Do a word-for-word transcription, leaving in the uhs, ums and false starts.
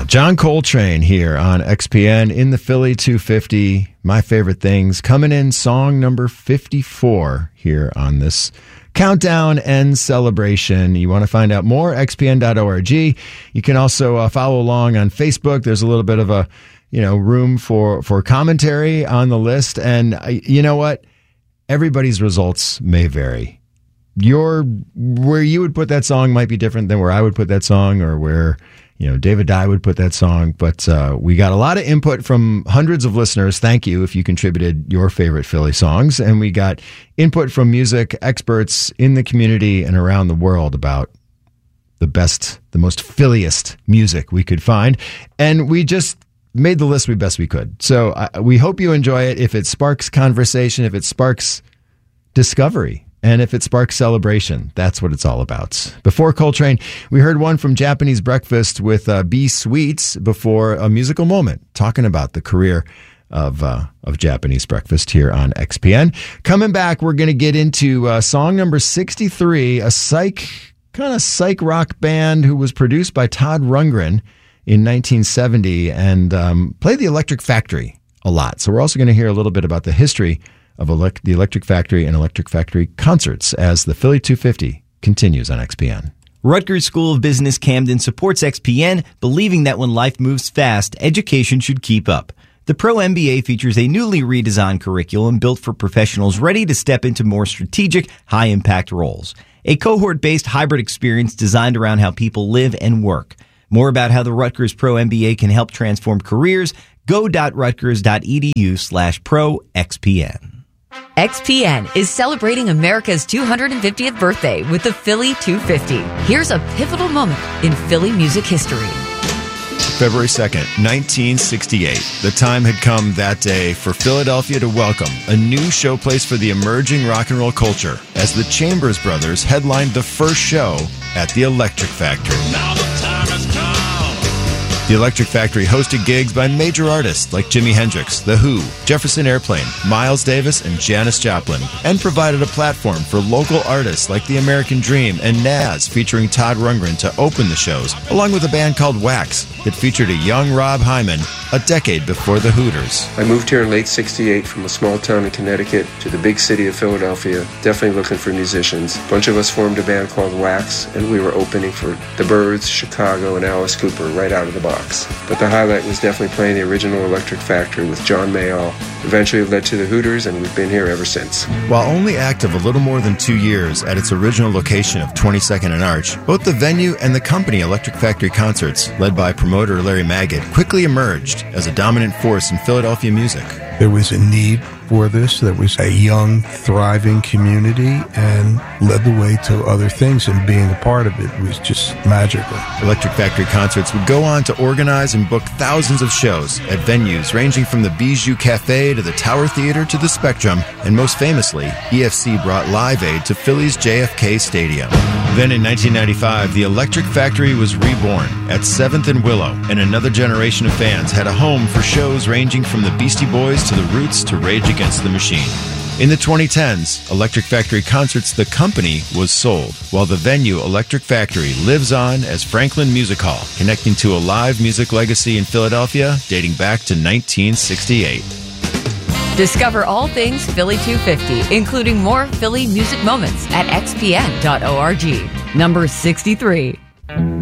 John Coltrane here on X P N in the Philly two fifty. My favorite things coming in song number fifty-four here on this countdown and celebration. You want to find out more? X P N dot org. You can also uh, follow along on Facebook. There's a little bit of a you know room for for commentary on the list, and uh, you know what? Everybody's results may vary. Your where you would put that song might be different than where I would put that song, or where you know David Dye would put that song. But uh, we got a lot of input from hundreds of listeners. Thank you if you contributed your favorite Philly songs, and we got input from music experts in the community and around the world about the best, the most Philliest music we could find, and we just made the list we best we could. So uh, we hope you enjoy it. If it sparks conversation, if it sparks discovery, and if it sparks celebration, that's what it's all about. Before Coltrane, we heard one from Japanese Breakfast with uh, B Sweets before A Musical Moment, talking about the career of uh, of Japanese Breakfast here on X P N. Coming back, we're going to get into uh, song number sixty-three, a psych, kind of psych rock band who was produced by Todd Rundgren in nineteen seventy and um, played the Electric Factory a lot. So we're also going to hear a little bit about the history of elect- the Electric Factory and Electric Factory concerts as the Philly two fifty continues on X P N. Rutgers School of Business Camden supports X P N, believing that when life moves fast, education should keep up. The Pro M B A features a newly redesigned curriculum built for professionals ready to step into more strategic, high-impact roles. A cohort-based hybrid experience designed around how people live and work. More about how the Rutgers Pro M B A can help transform careers, go.rutgers.edu slash pro XPN. X P N is celebrating America's two hundred fiftieth birthday with the Philly two fifty. Here's a pivotal moment in Philly music history. February second, nineteen sixty-eight. The time had come that day for Philadelphia to welcome a new showplace for the emerging rock and roll culture as the Chambers Brothers headlined the first show at the Electric Factory. Now the time has come. The Electric Factory hosted gigs by major artists like Jimi Hendrix, The Who, Jefferson Airplane, Miles Davis, and Janis Joplin, and provided a platform for local artists like The American Dream and Nas, featuring Todd Rundgren to open the shows, along with a band called Wax that featured a young Rob Hyman a decade before the Hooters. I moved here in late sixty-eight from a small town in Connecticut to the big city of Philadelphia, definitely looking for musicians. A bunch of us formed a band called Wax, and we were opening for The Byrds, Chicago, and Alice Cooper right out of the box. But the highlight was definitely playing the original Electric Factory with John Mayall. Eventually led to the Hooters, and we've been here ever since. While only active a little more than two years at its original location of twenty-second and Arch, both the venue and the company Electric Factory Concerts, led by promoter Larry Magid, quickly emerged as a dominant force in Philadelphia music. There was a need for this. There was a young, thriving community, and led the way to other things, and being a part of it was just magical. Electric Factory Concerts would go on to organize and book thousands of shows at venues ranging from the Bijou Cafe to the Tower Theater to the Spectrum, and most famously, E F C brought Live Aid to Philly's J F K Stadium. Then in nineteen ninety-five, the Electric Factory was reborn at seventh and Willow, and another generation of fans had a home for shows ranging from the Beastie Boys to the Roots to Rage Against the Machine. In the twenty tens, Electric Factory Concerts, the company, was sold, while the venue Electric Factory lives on as Franklin Music Hall, connecting to a live music legacy in Philadelphia dating back to nineteen sixty-eight. Discover all things Philly two fifty, including more Philly music moments at X P N dot org. Number sixty-three.